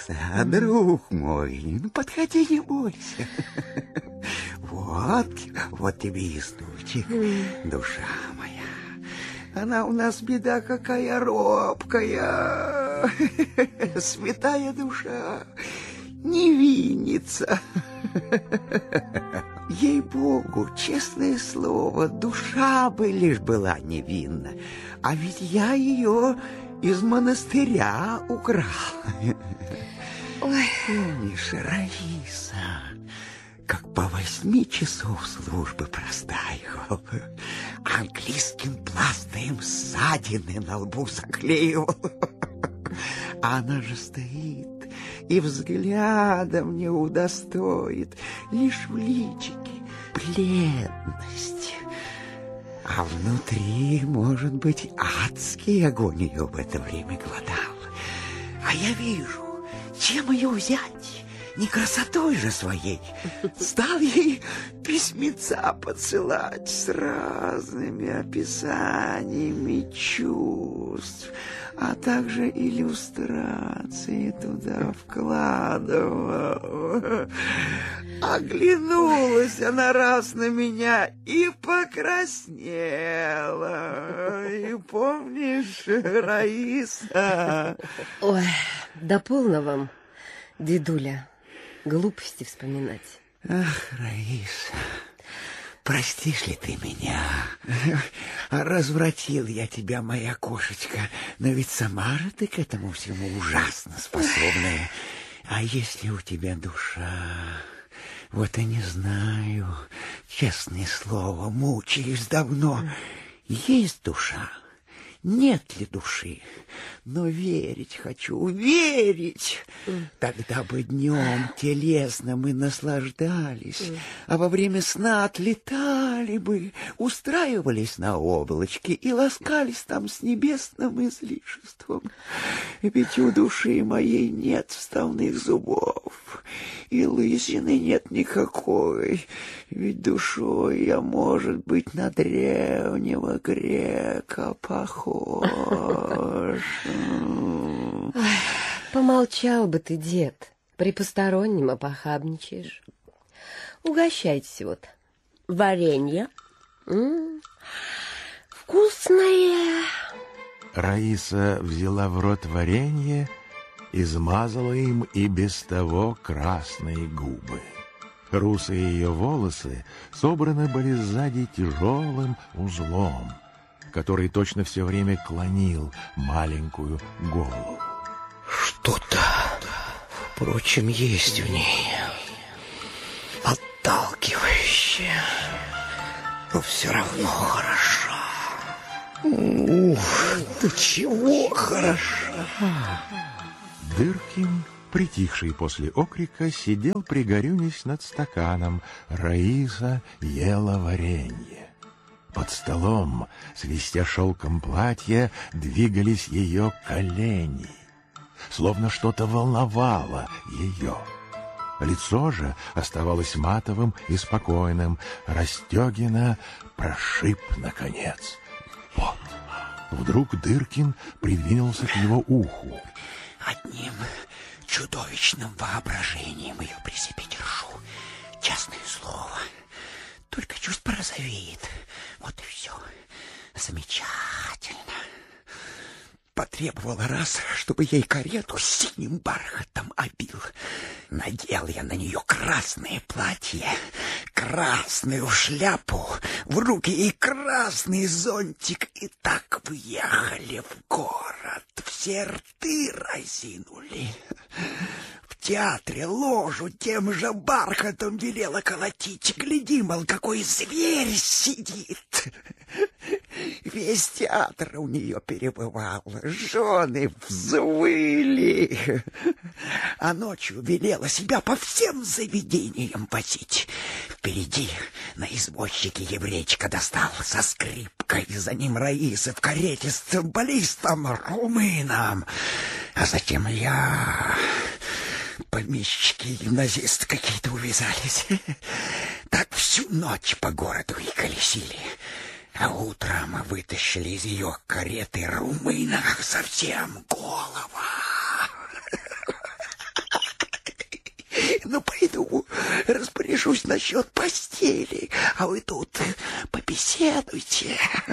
Раиса, друг мой, ну подходи, не бойся. Вот тебе и стульчик, душа моя. Она у нас, беда какая робкая, святая душа, невинница. Ей-богу, честное слово, душа бы лишь была невинна, а ведь я ее из монастыря украл. Ой. Помнишь, Раиса, как по 8 часов службы простаивал, английским пластырем ссадины на лбу заклеивал. Она же стоит и взглядом не удостоит, лишь в личике бледность. А внутри, может быть, адский огонь ее в это время глодал. А я вижу, чем ее взять? Не красотой же своей. Стал ей письмеца посылать с разными описаниями чувств, а также иллюстрации туда вкладывал. Оглянулась она раз на меня и покраснела. И помнишь, Раиса? Ой, да полно вам, дедуля, глупости вспоминать. Ах, Раиса, простишь ли ты меня? Развратил я тебя, моя кошечка, но ведь сама же ты к этому всему ужасно способная. А если у тебя душа... Вот и не знаю, честное слово, мучаюсь давно. Есть душа, нет ли души? Но верить хочу, верить. Тогда бы днем телесно мы наслаждались, а во время сна отлетали бы, устраивались на облачке и ласкались там с небесным излишеством. Ведь у души моей нет вставных зубов, и лысины нет никакой. Ведь душой я, может быть, на древнего грека похож. Помолчал бы ты, дед, при постороннем опохабничаешь. Угощайтесь вот. Варенье. Вкусное. Раиса взяла в рот варенье и смазала им и без того красные губы. Русые ее волосы собраны были сзади тяжелым узлом, который точно все время клонил маленькую голову. Что-то, впрочем, есть в ней отталкивающее, но все равно хорошо. Ух, да чего хорошо! Дыркин, притихший после окрика, сидел пригорюнясь над стаканом. Раиса ела варенье. Под столом, свистя шелком платья, двигались ее колени, словно что-то волновало ее. Лицо же оставалось матовым и спокойным. Расстегина прошиб наконец. Вот. Вдруг Дыркин придвинулся к его уху. Одним чудовищным воображением ее при себе держу. Честное слово. Только чуть порозовеет. Вот и все. Замечательно. Потребовала раз, чтобы ей карету с синим бархатом обил. Надел я на нее красное платье, красную шляпу, в руки ей красный зонтик, и так выехали в город. Все рты разинули. В театре ложу тем же бархатом велела колотить. Гляди, мол, какой зверь сидит. Весь театр у нее перебывал, жены взвыли. А ночью велела себя по всем заведениям возить. Впереди на извозчике еврейчика достал со скрипкой, за ним Раиса в карете с цимбалистом румыном. А затем я... Помещики, гимназисты какие-то увязались. Так всю ночь по городу и колесили. А утром вытащили из ее кареты румына совсем голова. Ну, пойду, распоряжусь насчет постели, а вы тут побеседуйте.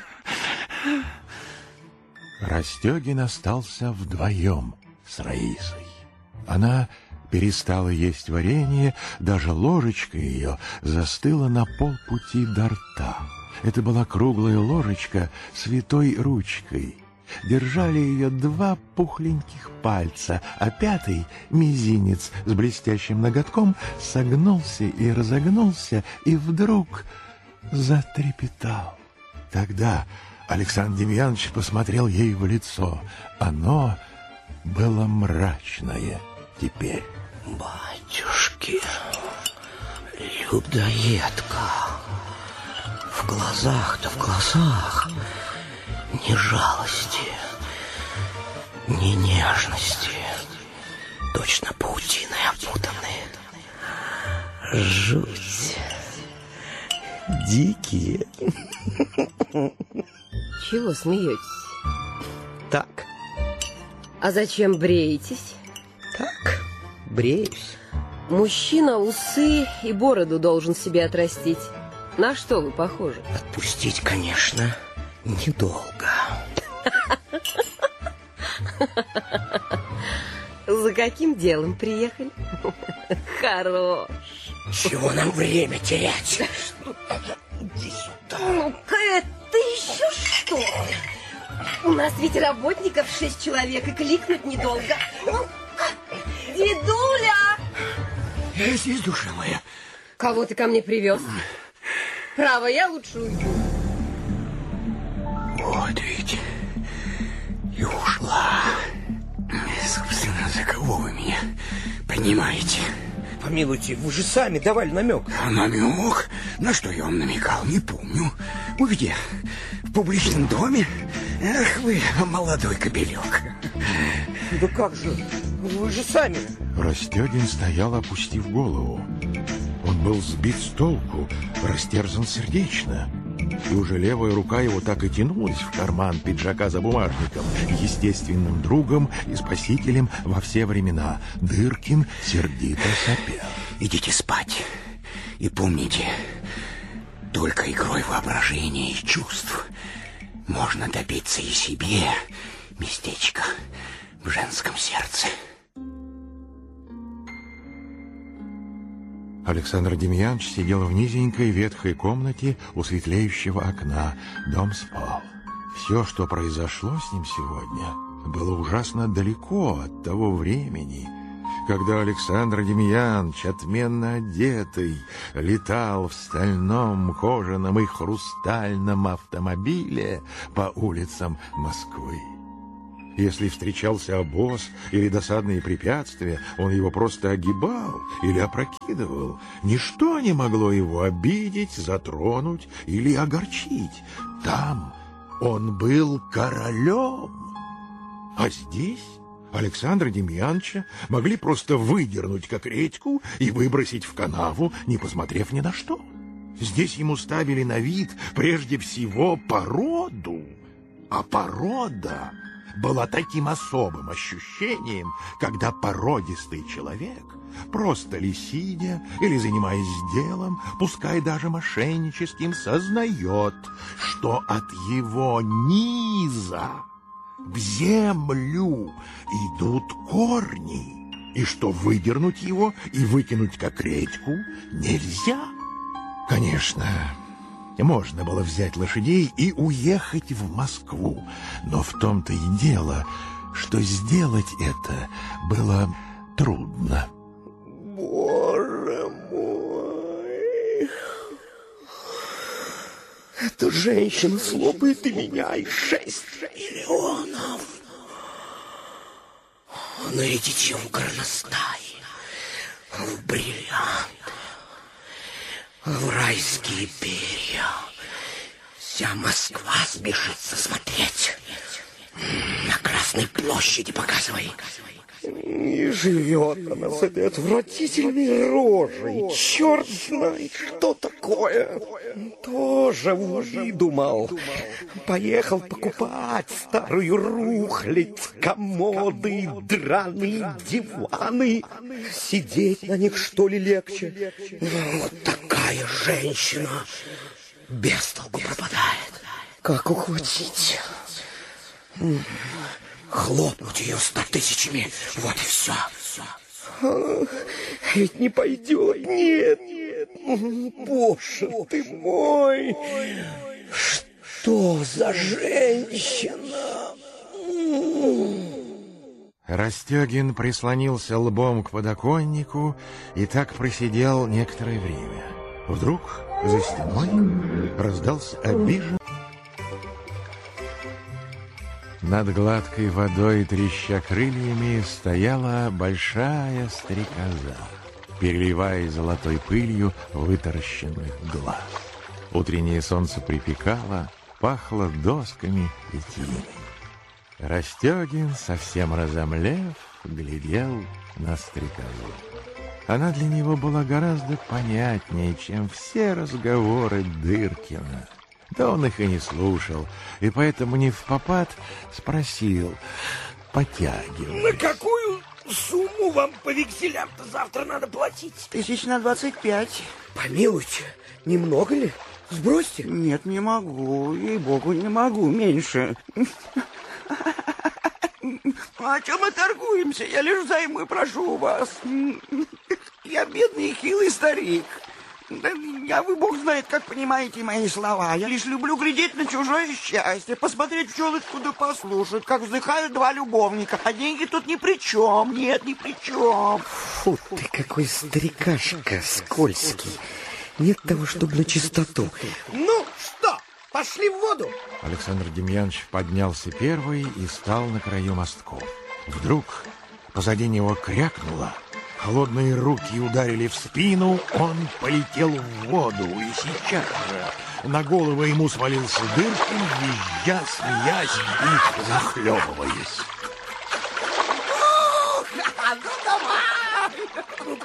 Растегин остался вдвоем с Раисой. Она перестала есть варенье, даже ложечка ее застыла на полпути до рта. Это была круглая ложечка с витой ручкой. Держали ее два пухленьких пальца, а пятый, мизинец с блестящим ноготком, согнулся и разогнулся, и вдруг затрепетал. Тогда Александр Демьянович посмотрел ей в лицо. Оно было мрачное теперь. Батюшки, людоедка, в глазах-то в глазах ни жалости, ни нежности, точно паутиной опутаны. Жуть. Дикие. Чего смеетесь? Так. А зачем бреетесь? Так, бреюсь. Мужчина усы и бороду должен себе отрастить. На что вы похожи? Отпустить, конечно, недолго. За каким делом приехали? Хорош. Чего нам время терять? Иди сюда. Ну-ка, это еще что? У нас ведь работников 6 человек, и кликнуть недолго. Дедуля! Я здесь, душа моя. Кого ты ко мне привез? Право, я лучше уйду. Вот ведь и ушла. Собственно, за кого вы меня принимаете? Помилуйте, вы же сами давали намек. А намек? На что я вам намекал, не помню. Вы где? В публичном доме? Ах вы, молодой кобелек. Да как же? Вы же сами. Растегин стоял, опустив голову. Он был сбит с толку, растерзан сердечно. И уже левая рука его так и тянулась в карман пиджака за бумажником, естественным другом и спасителем во все времена. Дыркин сердито сопел. Идите спать. И помните, только игрой воображения и чувств можно добиться и себе местечко в женском сердце. Александр Демьянович сидел в низенькой ветхой комнате у светлеющего окна. Дом спал. Все, что произошло с ним сегодня, было ужасно далеко от того времени, когда Александр Демьянович, отменно одетый, летал в стальном, кожаном и хрустальном автомобиле по улицам Москвы. Если встречался обоз или досадные препятствия, он его просто огибал или опрокидывал. Ничто не могло его обидеть, затронуть или огорчить. Там он был королем. А здесь Александра Демьяновича могли просто выдернуть как редьку и выбросить в канаву, не посмотрев ни на что. Здесь ему ставили на вид прежде всего породу, а порода была таким особым ощущением, когда породистый человек, просто ли сидя или занимаясь делом, пускай даже мошенническим, сознает, что от его низа в землю идут корни, и что выдернуть его и выкинуть как редьку нельзя. Конечно, можно было взять лошадей и уехать в Москву, но в том-то и дело, что сделать это было трудно. Боже мой! Эта женщина слопает и меня, и 6 миллионов. Нарядите в горностаи, в бриллианты, в райские перья. Вся Москва сбежится смотреть. На Красной площади показывай. И живет она с этой отвратительной рожей. Черт знает, что такое. Тоже выдумал. Поехал покупать старую рухлядь, комоды, драные диваны. Сидеть на них, что ли, легче? Вот такая женщина без толку пропадает. Как ухватить? Хлопнуть ее 100 000, вот и все. Ведь не пойдет, нет. Боже ты мой, что за женщина? Растегин прислонился лбом к подоконнику и так просидел некоторое время. Вдруг за стеной раздался обиженный. Над гладкой водой, треща крыльями, стояла большая стрекоза, переливая золотой пылью вытаращенных глаз. Утреннее солнце припекало, пахло досками и тиной. Растегин, совсем разомлев, глядел на стрекозу. Она для него была гораздо понятнее, чем все разговоры Дыркина. Да он их и не слушал, и поэтому невпопад спросил, потягивая. На какую сумму вам по векселям-то завтра надо платить? 25. Помилуйте, немного ли? Сбросьте. Нет, не могу, ей-богу, не могу, меньше. О чем мы торгуемся? Я лишь взаймы прошу вас. Я бедный и хилый старик. Да вы, бог знает, как понимаете мои слова. Я лишь люблю глядеть на чужое счастье, посмотреть пчелочку да послушать, как вздыхают два любовника. А деньги тут ни при чем. Нет, ни при чем. Фу ты, какой старикашка скользкий. Нет того, чтобы на чистоту. Ну что, пошли в воду? Александр Демьянович поднялся первый и стал на краю мостков. Вдруг позади него крякнуло. Холодные руки ударили в спину, он полетел в воду, и сейчас же на голову ему свалился Дыркин, визжа, смеясь и захлебываясь. Ну давай!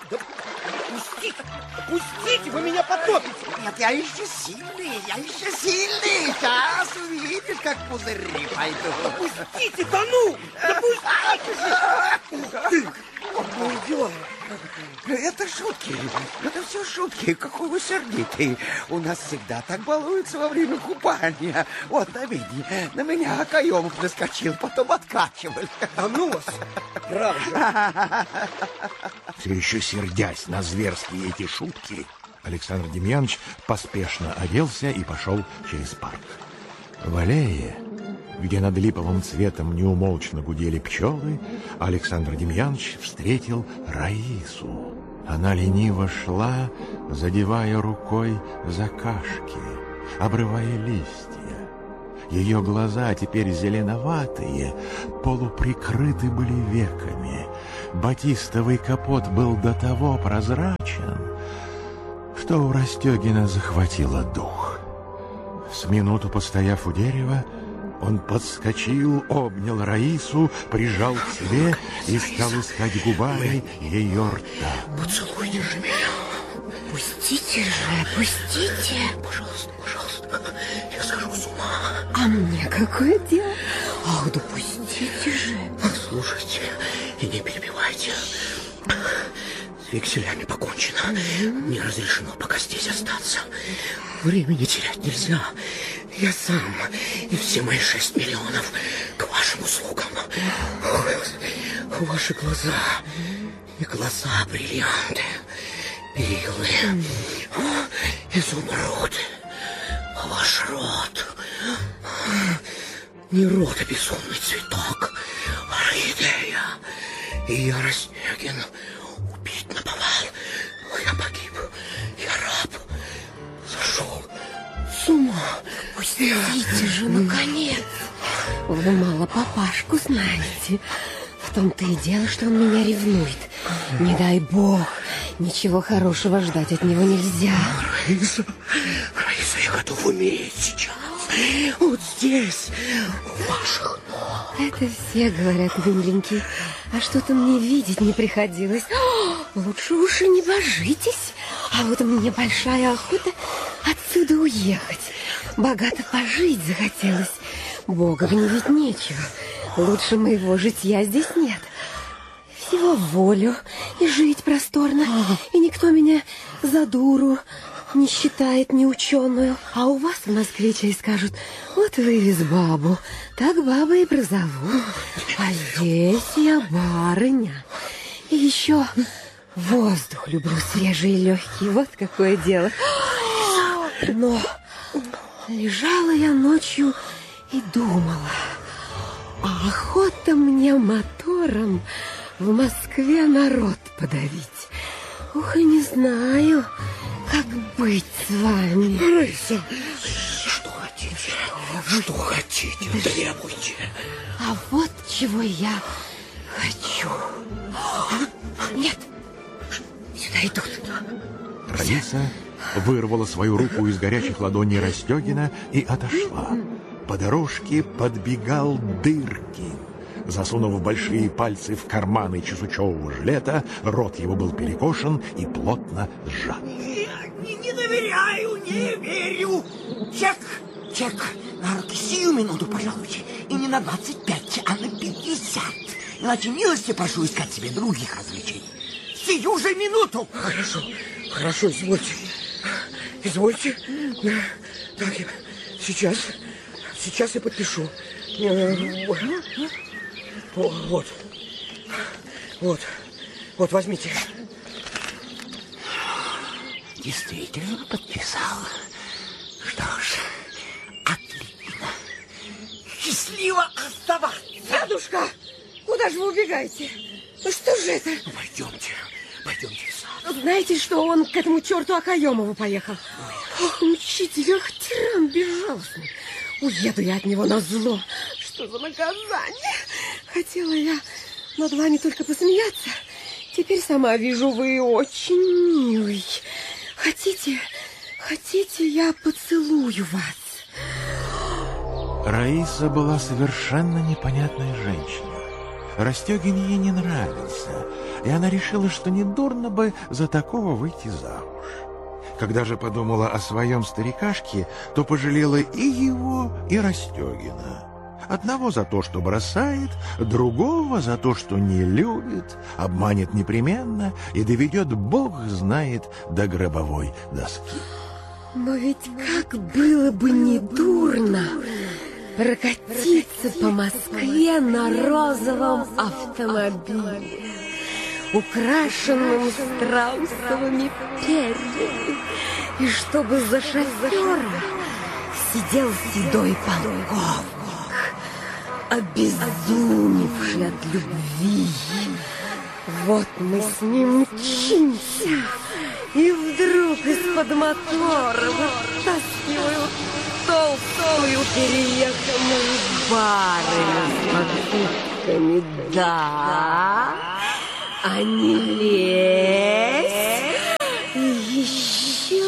Пустите, вы меня потопите! Нет, я еще сильный. Сейчас увидишь, как пузыри пойдут. Пустите, тону! Да пустите! Какое дело? Это шутки. Это все шутки. Какой вы сердитый. У нас всегда так балуются во время купания. Вот, на виде, на меня окоемок наскочил, потом откачивали. А ну вас, правда. Все еще сердясь на зверские эти шутки, Александр Демьянович поспешно оделся и пошел через парк. В аллее, где над липовым цветом неумолчно гудели пчелы, Александр Демьянович встретил Раису. Она лениво шла, задевая рукой закашки, обрывая листья. Ее глаза, теперь зеленоватые, полуприкрыты были веками. Батистовый капот был до того прозрачен, что у Растегина захватило дух. С минуту постояв у дерева, он подскочил, обнял Раису, прижал к себе и стал искать губами ее рта. Поцелуйте же меня. Пустите же, пустите. Пожалуйста, я схожу с ума. А мне какое дело? Ах, да пустите же. Слушайте и не перебивайте. С векселями покончено. Не разрешено пока здесь остаться. Времени терять нельзя. Я сам и все мои 6 миллионов к вашим услугам. Ваши глаза и глаза бриллианты, перилы, изумруды. Ваш рот не рот, а безумный цветок, а орхидея. И я, Растегин, убить наповал. Я погиб, я раб, сошел с ума. Пустите же, наконец. Вы мало папашку знаете. В том-то и дело, что он меня ревнует. Не дай бог, ничего хорошего ждать от него нельзя. Раиса, я готов умереть сейчас. Вот здесь, у ваших ног. Это все говорят, миленький. А что-то мне видеть не приходилось. Лучше уж и не божитесь. А вот мне большая охота отсюда уехать. Богато пожить захотелось. Бога гневить нечего. Лучше моего житья здесь нет. Всего волю и жить просторно. И никто меня за дуру не считает неученую. А у вас в Москве чай скажут: вот вывез бабу, так баба и прозовут. А здесь я барыня. И еще воздух люблю свежий и легкий. Вот какое дело. Но лежала я ночью и думала: а охота мне мотором в Москве народ подавить. Ух, и не знаю, как быть с вами. Раиса, что хотите? Что хотите? Требуйте. А вот чего я хочу. Нет, сюда идут. Раиса вырвала свою руку из горячих ладоней Растегина и отошла. По дорожке подбегал Дыркин. Засунув большие пальцы в карманы чесучевого жилета, рот его был перекошен и плотно сжат. Не доверяю, не верю. Чек, на руки сию минуту, пожалуйте. И не на 25, а на 50. Иначе милости прошу искать себе других развлечений. Сию же минуту. Хорошо, извольте. Так, сейчас я подпишу. Вот, возьмите. Действительно подписал. Что ж, отлично. Счастливо оставаться. Дедушка, куда же вы убегаете? Ну что же это? Пойдемте в сад. Знаете, что он к этому черту Акаемову поехал? Ох, учитель, ах, тиран безжалостный. Уеду я от него назло. Что за наказание? Хотела я над вами только посмеяться. Теперь сама вижу, вы очень милый. Хотите, я поцелую вас? Раиса была совершенно непонятная женщина. Растегин ей не нравился, и она решила, что недурно бы за такого выйти замуж. Когда же подумала о своем старикашке, то пожалела и его, и Растегина. Одного за то, что бросает, другого за то, что не любит, обманет непременно и доведет, Бог знает, до гробовой доски. Но ведь как было бы недурно прокатиться по Москве на розовом автомобиле, украшенном страусовыми перьями, и чтобы за шофером сидел седой полковник, обезумевший от любви. Вот мы с ним мчимся, и вдруг из-под мотора вытаскивают толстую перееханную барыню с покупками. Да, а не лезь. Еще.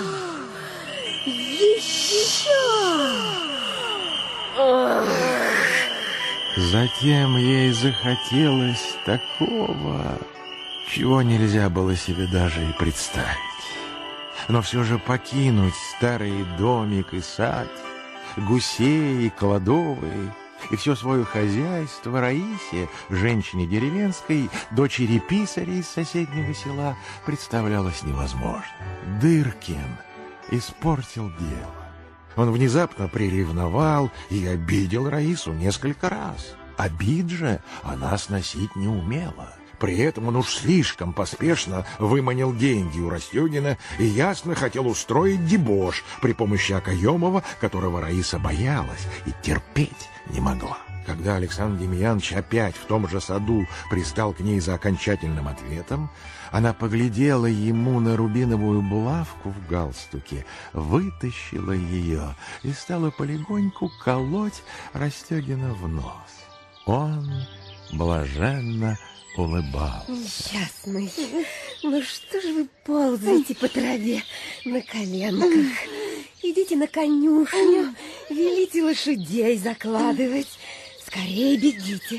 Затем ей захотелось такого, чего нельзя было себе даже и представить. Но все же покинуть старый домик и сад, гусей и кладовые, и все свое хозяйство Раисе, женщине деревенской, дочери писаря из соседнего села, представлялось невозможно. Дыркин испортил дело. Он внезапно приревновал и обидел Раису несколько раз. Обид же она сносить не умела. При этом он уж слишком поспешно выманил деньги у Растегина и ясно хотел устроить дебош при помощи Акаемова, которого Раиса боялась и терпеть не могла. Когда Александр Демьянович опять в том же саду пристал к ней за окончательным ответом, она поглядела ему на рубиновую булавку в галстуке, вытащила ее и стала полегоньку колоть Растегина в нос. Он блаженно улыбался. Несчастный, ну что же вы ползаете по траве на коленках? Идите на конюшню, велите лошадей закладывать. Скорее бегите,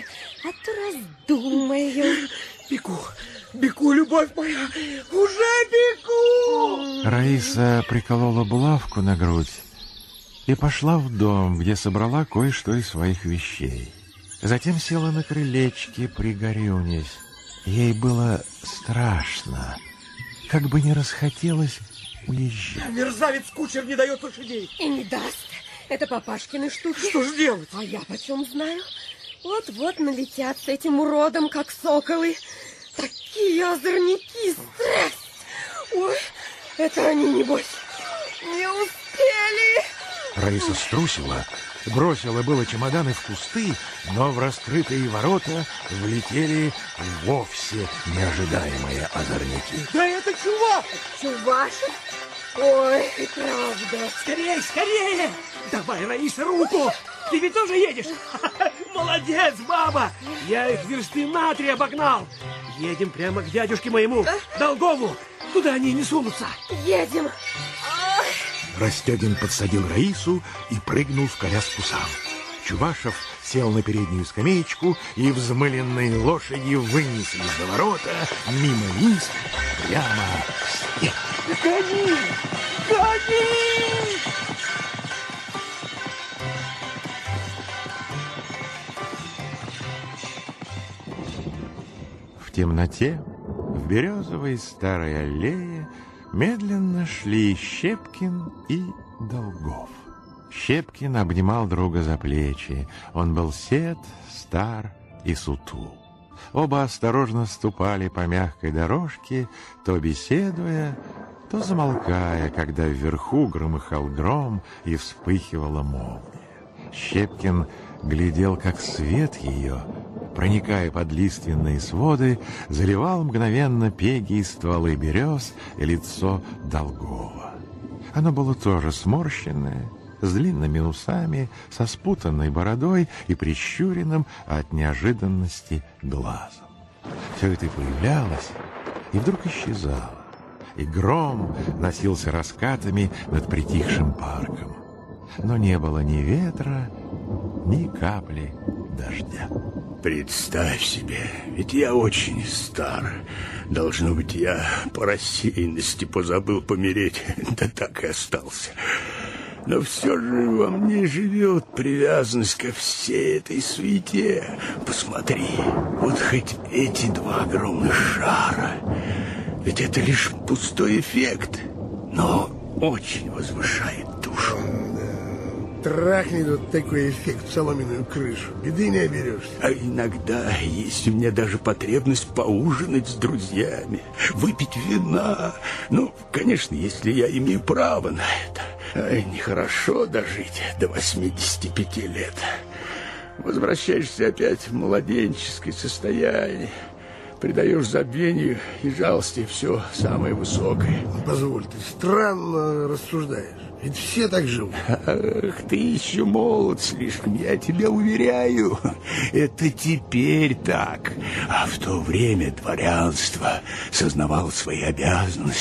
а то раздумаю. Бегу, любовь моя, уже бегу! Раиса приколола булавку на грудь и пошла в дом, где собрала кое-что из своих вещей. Затем села на крылечке, пригорюнясь. Ей было страшно, как бы не расхотелось уезжать. Мерзавец-кучер не дает лошадей. И не даст. Это папашкины штуки. Что ж делать? А я почем знаю? Вот-вот налетят с этим уродом, как соколы. Такие озорники, стресс! Ой, это они, небось, не успели. Раиса струсила, бросила было чемоданы в кусты, но в раскрытые ворота влетели вовсе неожидаемые озорники. Да это чувак! Чувашек? Ой, и правда. Скорее! Давай, Раиса, руку! Ты ведь тоже едешь? Молодец, баба! Я их версты на 3 обогнал. Едем прямо к дядюшке моему, Долгову. Туда они не сунутся. Едем. Растягин подсадил Раису и прыгнул в коляску сам. Чувашев сел на переднюю скамеечку, и взмыленные лошади вынеслись за ворота, мимо них, прямо в снег. Гони! В темноте, в березовой старой аллее, медленно шли Щепкин и Долгов. Щепкин обнимал друга за плечи. Он был сед, стар и сутул. Оба осторожно ступали по мягкой дорожке, то беседуя, то замолкая, когда вверху громыхал гром и вспыхивала молния. Щепкин глядел, как свет ее, проникая под лиственные своды, заливал мгновенно пеги и стволы берез и лицо Долгова. Оно было тоже сморщенное, с длинными усами, со спутанной бородой и прищуренным от неожиданности глазом. Все это появлялось и вдруг исчезало, и гром носился раскатами над притихшим парком. Но не было ни ветра, ни капли дождя. Представь себе, ведь я очень стар. Должно быть, я по рассеянности позабыл помереть, да так и остался. Но все же во мне живет привязанность ко всей этой суете. Посмотри, вот хоть эти 2 огромных шара. Ведь это лишь пустой эффект, но очень возвышает душу. Трахнет вот такой эффект в соломенную крышу. Беды не оберешься. А иногда есть у меня даже потребность поужинать с друзьями, выпить вина. Ну, конечно, если я имею право на это. Ай, нехорошо дожить до 85 лет. Возвращаешься опять в младенческое состояние. Придаешь забвению и жалости все самое высокое. Позволь, ты странно рассуждаешь. Ведь все так живут. Ах, ты еще молод слишком, я тебя уверяю. Это теперь так. А в то время дворянство сознавало свои обязанности.